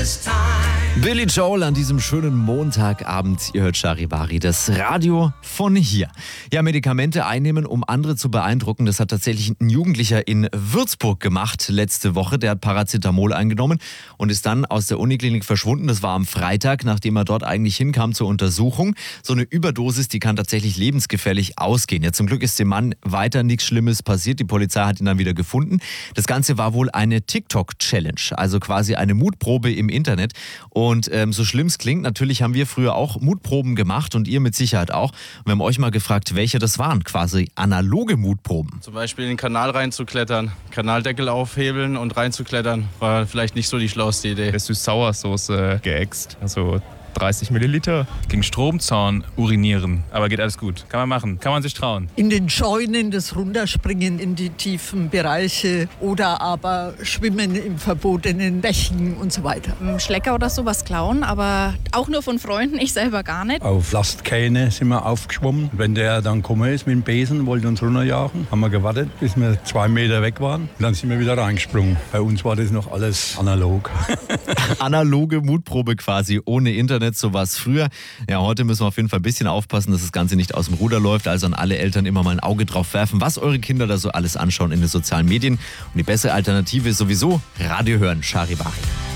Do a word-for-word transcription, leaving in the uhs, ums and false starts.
Billy Joel an diesem schönen Montagabend. Ihr hört Charivari, das Radio von hier. Ja, Medikamente einnehmen, um andere zu beeindrucken. Das hat tatsächlich ein Jugendlicher in Würzburg gemacht letzte Woche. Der hat Paracetamol eingenommen und ist dann aus der Uniklinik verschwunden. Das war am Freitag, nachdem er dort eigentlich hinkam zur Untersuchung. So eine Überdosis, die kann tatsächlich lebensgefährlich ausgehen. Ja, zum Glück ist dem Mann weiter nichts Schlimmes passiert. Die Polizei hat ihn dann wieder gefunden. Das Ganze war wohl eine TikTok-Challenge, also quasi eine Mutprobe im Internet. Und ähm, so schlimm es klingt, natürlich haben wir früher auch Mutproben gemacht und ihr mit Sicherheit auch. Und wir haben euch mal gefragt, welche das waren, quasi analoge Mutproben. Zum Beispiel in den Kanal reinzuklettern, Kanaldeckel aufhebeln und reinzuklettern, war vielleicht nicht so die schlauste Idee. Süß-Sauer-Soße geäxt, also dreißig Milliliter. Gegen Stromzaun urinieren, aber geht alles gut. Kann man machen, kann man sich trauen. In den Scheunen das Runterspringen in die tiefen Bereiche oder aber Schwimmen im verbotenen Bächen und so weiter. Schlecker oder sowas klauen, aber auch nur von Freunden, ich selber gar nicht. Auf Lastkähne sind wir aufgeschwommen. Wenn der dann gekommen ist mit dem Besen, wollte uns runterjagen, haben wir gewartet, bis wir zwei Meter weg waren. Und dann sind wir wieder reingesprungen. Bei uns war das noch alles analog. Analoge Mutprobe quasi, ohne Internet. So war es früher. Ja, heute müssen wir auf jeden Fall ein bisschen aufpassen, dass das Ganze nicht aus dem Ruder läuft. Also an alle Eltern immer mal ein Auge drauf werfen, was eure Kinder da so alles anschauen in den sozialen Medien. Und die bessere Alternative ist sowieso Radio hören, Charivari.